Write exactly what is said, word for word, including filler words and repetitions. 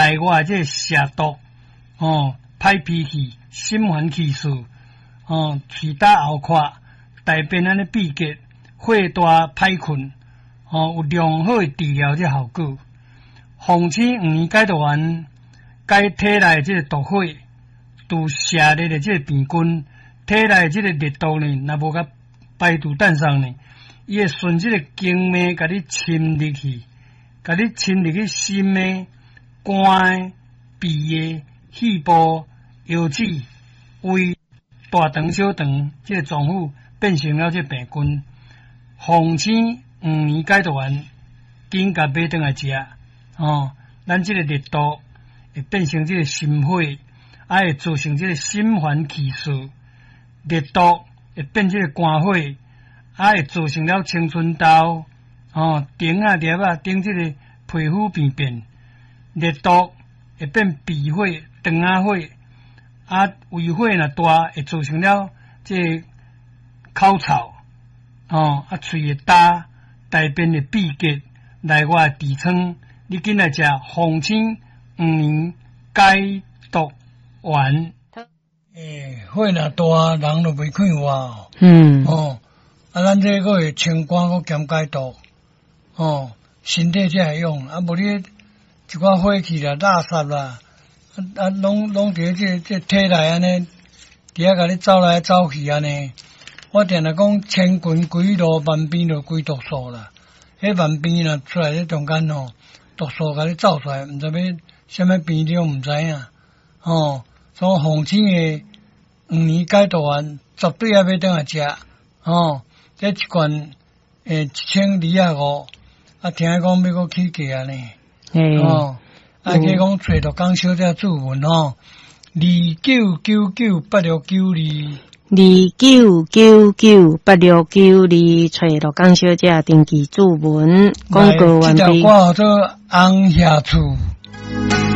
内外这蛇毒哦，歹脾气、心烦气躁哦，气打后垮，大便安尼闭结，血大歹困哦，有良好的治疗这效果。红星五年解毒丸解体内这个毒火，除蛇类的这个病菌，体内这个热毒呢，若无甲排毒诞生呢，伊会顺这个经脉甲你侵入去，甲你侵入去心的、肝的、鼻的、肺部、腰子、胃、大肠、小肠，这个脏腑变成了这病菌。红星五年解毒丸，紧甲买转来食哦，咱这个热毒会变成这个心火，啊会造成这个心烦气躁，热毒会变这个肝火，啊会造成了青春痘哦，顶啊粒啊顶这个皮肤病变，热毒会变鼻火、肠啊火，啊胃火若大会造成了这个口臭哦，啊喙会焦，大便会闭结，内外痔疮。你紧来食红星五年解毒丸。诶，火若大，人就袂快活哦。嗯。哦，啊，咱这个会清肝，个兼解毒。哦，身体才会用。啊，无你一寡火气啦、垃圾啦，啊啊，拢拢伫这这体内安尼，伫遐甲你走来走去安尼。我定来讲，千群归路，万变就归毒素啦。迄万变若出来，迄中间吼。毒素甲你走出来，毋知要什么病你拢毋知影，哦，所以红星的五年解毒丸绝对要买转来食，哦，这一罐诶一千二啊五，啊听讲要搁起价呢，哦，啊计讲找到讲小姐注文哦，二九九九八六九二。 二九九九八六九二，找到江小姐登记注文，广告完毕。 这条歌叫做红霞厝。